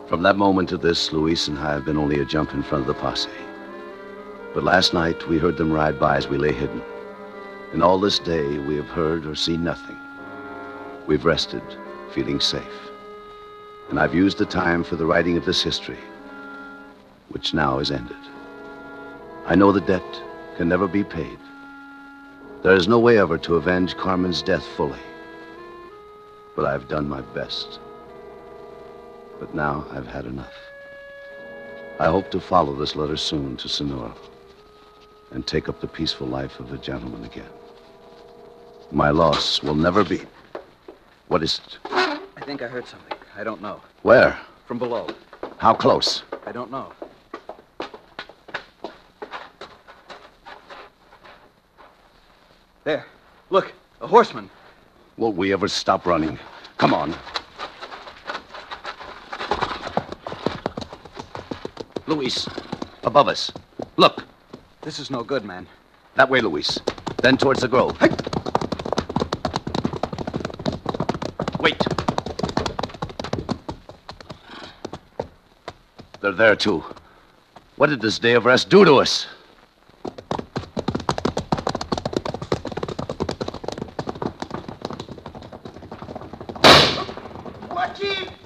From that moment to this, Luis and I have been only a jump in front of the posse. But last night, we heard them ride by as we lay hidden. And all this day, we have heard or seen nothing. We've rested, feeling safe. And I've used the time for the writing of this history, which now is ended. I know the debt can never be paid. There is no way ever to avenge Carmen's death fully. But I've done my best. But now I've had enough. I hope to follow this letter soon to Sonora and take up the peaceful life of a gentleman again. My loss will never be... What is it? I think I heard something. I don't know. Where? From below. How close? I don't know. There. Look, a horseman. Will we ever stop running? Come on. Luis, above us. Look. This is no good, man. That way, Luis. Then towards the grove. Hey. Wait. They're there, too. What did this day of rest do to us? Joaquin!